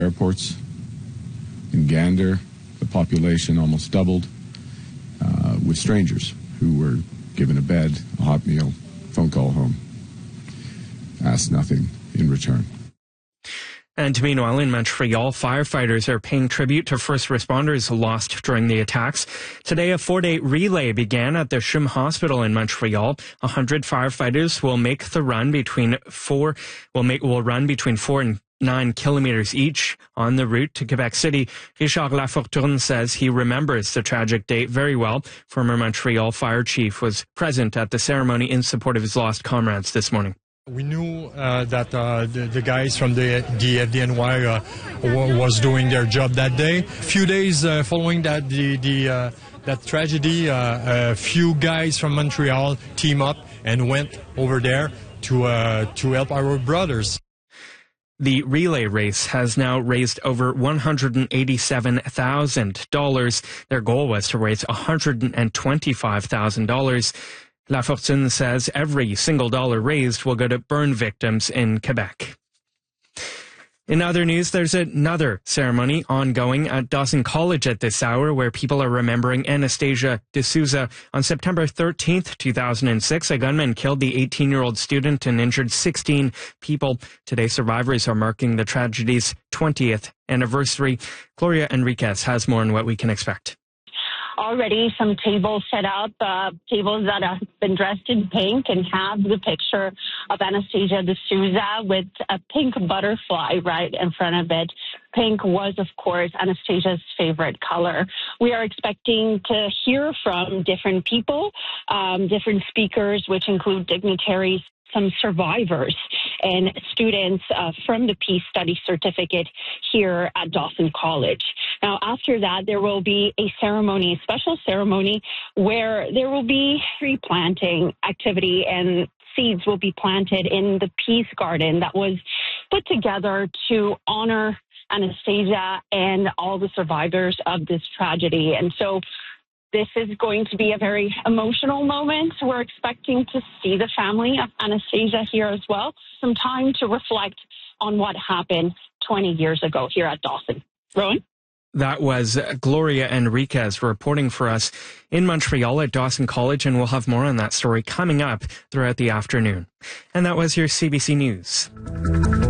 Airports. In Gander, the population almost doubled with strangers who were given a bed, a hot meal, phone call home. Asked nothing in return. And meanwhile, in Montreal, firefighters are paying tribute to first responders lost during the attacks. Today, a 4-day relay began at the CHUM Hospital in Montreal. 100 firefighters will make the run between 4 and 9 kilometers each on the route to Quebec City. Richard Lafortune says he remembers the tragic day very well. Former Montreal fire chief was present at the ceremony in support of his lost comrades this morning. We knew that the guys from the FDNY was doing their job that day. A few days following that that tragedy, a few guys from Montreal teamed up and went over there to help our brothers. The relay race has now raised over $187,000. Their goal was to raise $125,000. Lafortune says every single dollar raised will go to burn victims in Quebec. In other news, there's another ceremony ongoing at Dawson College at this hour where people are remembering Anastasia D'Souza. On September 13th, 2006, a gunman killed the 18-year-old student and injured 16 people. Today, survivors are marking the tragedy's 20th anniversary. Gloria Enriquez has more on what we can expect. Already some tables set up, tables that have been dressed in pink and have the picture of Anastasia D'Souza with a pink butterfly right in front of it. Pink was, of course, Anastasia's favorite color. We are expecting to hear from different people, different speakers, which include dignitaries, some survivors and students from the Peace Study Certificate here at Dawson College. Now, after that, there will be a ceremony, a special ceremony, where there will be tree planting activity and seeds will be planted in the Peace Garden that was put together to honor Anastasia and all the survivors of this tragedy. And so this is going to be a very emotional moment. We're expecting to see the family of Anastasia here as well. Some time to reflect on what happened 20 years ago here at Dawson. Rowan? That was Gloria Enriquez reporting for us in Montreal at Dawson College, and we'll have more on that story coming up throughout the afternoon. And that was your CBC News.